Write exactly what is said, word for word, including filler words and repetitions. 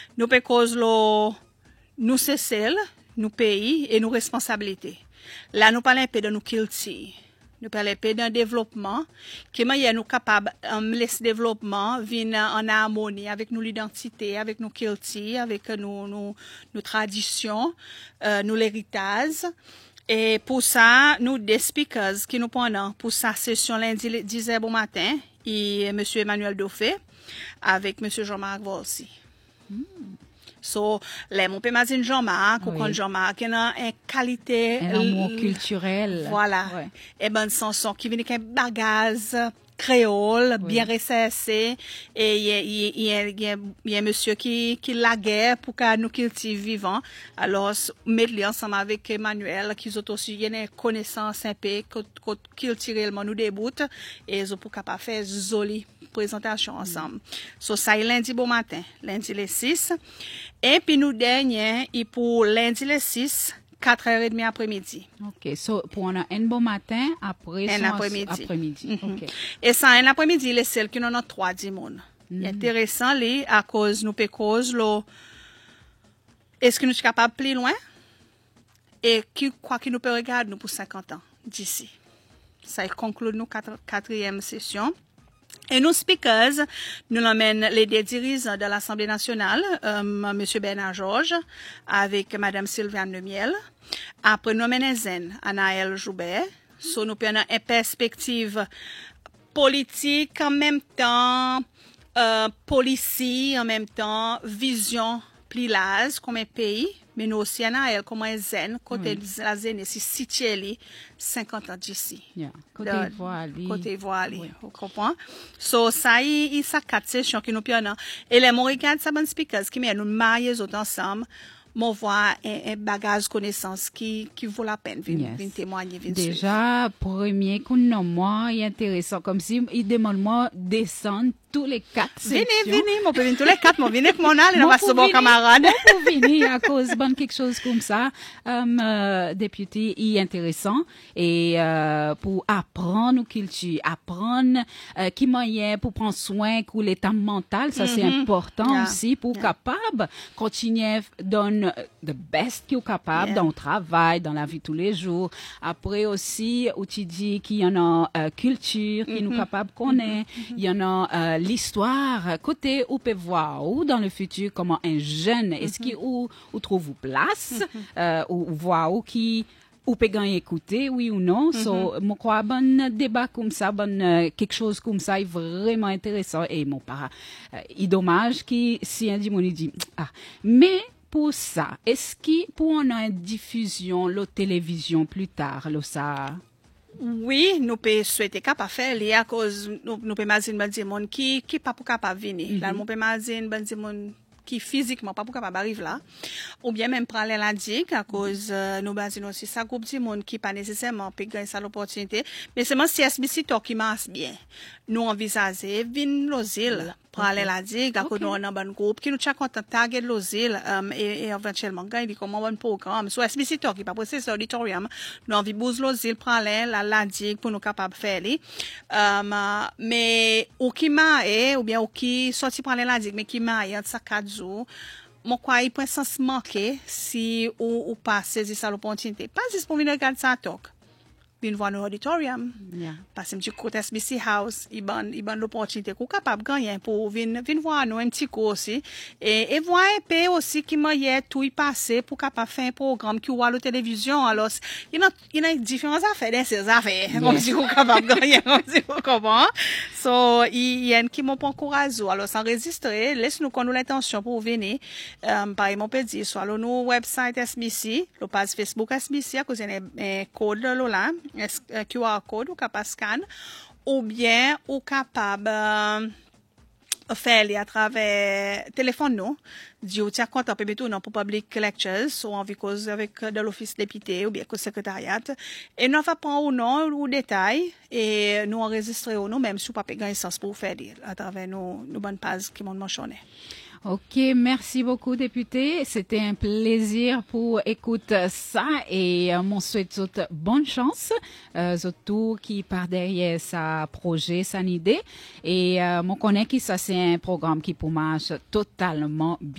nous peut cause lo, nous c'est celle, nous pays et nos responsabilités. Là, nous parlons un peu de nos cultures. Nous parlons un peu d'un développement, comment y a nous capables, um, laisser développement vient en harmonie avec nos identités, avec nos cultures, avec nos, nos, nos traditions, euh, nos héritages. Et pour ça, nous, des speakers qui nous prennent pour sa session lundi dix heures bon matin, et M. Emmanuel Dauphin, avec M. Jean-Marc Volsi. Mm. So, les mon peut imaginer Jean-Marc, ou quand Jean-Marc, il a une qualité. Un amour culturel. Voilà. Ouais. Et ben, son son qui vient avec un bagage créole, oui. bien recessé, et il y a, il y a, il y a, il y a un monsieur qui, qui la guerre pour que nous cultive vivants. Alors, mettre ensemble avec Emmanuel, qui ont aussi une connaissance un peu, culturellement nous déboute, et ils ont pour capable faire jolie présentation ensemble. Mm. So, ça est lundi bon matin, lundi le six. Et puis nous dernier, et pour lundi le six, quatre heures trente après-midi. OK. So, pour un, un bon matin, après un après-midi. après-midi. Mm-hmm. OK. Et ça, un après-midi, c'est celle qui nous a trois dimones. Mm-hmm. Intéressant, li, à cause, nous peut cause, lo, est-ce que nous sommes capables plus loin? Et qui, quoi que nous peut regarder nous pour cinquante ans d'ici. Ça conclut nous quatre, quatrième session. Et nos speakers, nous emmènent les deux dirigeants de l'Assemblée nationale, euh, M. Bernard Georges, avec Mme Sylviane Lemiel. Après, nous emmènons Zen, Anaël Joubert. So, nous prenons une perspective politique, en même temps, euh, policy, en même temps, vision plus large comme un pays. Mais nous aussi, Anaël, comme un Zen, côté oui. la Zen, c'est situé cinquante ans d'ici. Yeah. Côté voile. Côté voile, oui. Vous comprenez? So, ça y est, ça quatre sessions qui nous pionent. Et les, mon regarde, ça, bon speakers, qui met nous marier autres ensemble, mon voix un, un bagage connaissance qui, qui vaut la peine de yes. témoigner. Déjà, premier coup de moi, il est intéressant, comme si il demande moi descendre tous les quatre venez, sections. Venez, venez, mon peut venir tous les quatre, mon venez avec mon âle et on va se bon camarade. Bon pour venir à cause de quelque chose comme ça, um, euh, député, il est intéressant et euh, pour apprendre nos cultures, apprendre euh, qui moyen pour prendre soin de l'état mental, ça mm-hmm. c'est important yeah. aussi pour yeah. capable continuer donne the best qu'il est capable yeah. dans le travail, dans la vie tous les jours. Après aussi, où tu dis qu'il y en a euh, culture qui mm-hmm. nous capable connaître, mm-hmm. il y en a euh, l'histoire, côté où peut voir ou dans le futur comment un jeune, mm-hmm. est-ce qu'il où, où trouve place, mm-hmm. euh, ou voir ou qui ou peut gagner écouter, oui ou non. Mm-hmm. So, moi crois bon débat comme ça, bon euh, quelque chose comme ça est vraiment intéressant et mon para, euh, il dommage qui si un dit mon dit ah mais pour ça, est-ce qu'il pour on a une diffusion la télévision plus tard, là ça? Oui, nous peut souhaiter capable faire les à cause nous nous peut imaginer ben des monde qui qui pas pour capable venir. Mm-hmm. Là nous peut imaginer ben des monde qui physiquement pas pour capable arriver là ou bien même prendre la digue à cause euh, nous basons aussi ça groupe de monde qui pas nécessairement peut gagner ça l'opportunité mais c'est mon C S B C talk qui marche bien. Nous envisager venir l'osile prendre la digue à cause nous un bon groupe qui nous tient content target l'osile um, et, et éventuellement gagner comme un bon programme so S B C talk qui pas processus auditorium nous envie bouge l'osile prendre la la digue pour nous capable faire les um, mais ou qui m'a ou bien ou qui sorti prendre la digue mais qui m'a entre ça quatre jours mon quoi il peut sens manquer si ou ou pas saisir ça l'opportunité pas juste pour venir regarder ça talk bien voir nos auditorium yeah. parce que du côté S B C House il ban il ban l'opportunité qu'on capable gagner pour venir venir voir nous un petit coup aussi et et voir un peu aussi qui moyen tout y passer pour capable faire un programme qui voit la télévision alors il y a il y a différentes affaires dans ces affaires yeah. comme si qu'on capable gagner comme si qu'on comprend so il y a qui m'ont pas encouragé alors s'enregistrer laisse nous qu'on nous l'intention pour venir um, par exemple peut dire soit nos website S B C le page Facebook S B C à cause un code là Q R code ou capable scan ou bien ou capable euh, faire à travers téléphone nous du tiens compte peut tout non pour public lectures ou en cause avec de l'office député ou bien que secrétariat et nous va prendre ou non ou détail et nous enregistrer nous même sous papier gain sens pour faire à travers nos nos bonnes pages qui m'ont mentionné. OK, merci beaucoup, député. C'était un plaisir pour écouter ça et euh, mon souhaite toute bonne chance, euh, surtout qui part derrière sa projet, sa idée. Et euh, mon connaît que ça, c'est un programme qui pour marche totalement